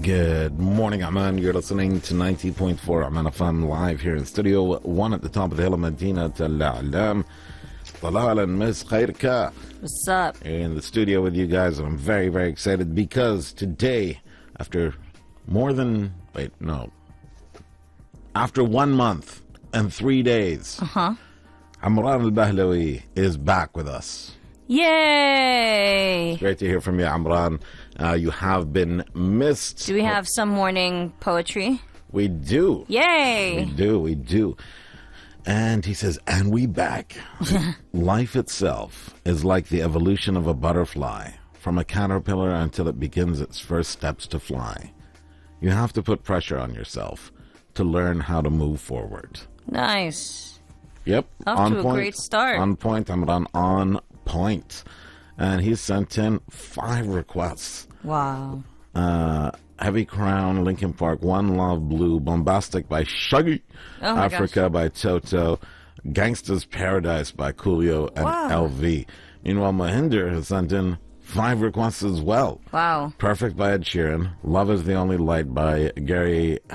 Good morning, Amman. You're listening to 90.4 Amman FM live here in Studio 1 at the top of the hill of Medina Al-A'lam. Talal and Miss Khairka. What's up? In the studio with you guys, and I'm very, very excited because today, after 1 month and 3 days, Amran Al-Bahlawi is back with us. Yay! Great to hear from you, Amran. You have been missed. Do we have some morning poetry? We do. Yay! We do. And he says, and we back. Life itself is like the evolution of a butterfly, from a caterpillar until it begins its first steps to fly. You have to put pressure on yourself to learn how to move forward. Nice. Yep. Off to a great start. On point, Amran, on point. And he sent in 5 requests. Wow. Heavy Crown, Linkin Park, One Love Blue, Bombastic by Shuggy, Africa by Toto, Gangsta's Paradise by Coolio and LV. Meanwhile, Mahinder has sent in 5 requests as well. Wow. Perfect by Ed Sheeran, Love is the Only Light by Gary